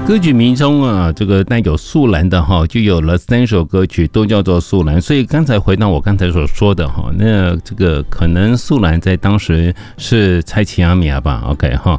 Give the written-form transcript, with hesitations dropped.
歌曲名中啊，这个带有素兰的哈，就有了3首歌曲都叫做素兰，所以刚才回到我刚才所说的哈，那这个可能素兰在当时是蔡奇阿米亚吧 ，OK 哈，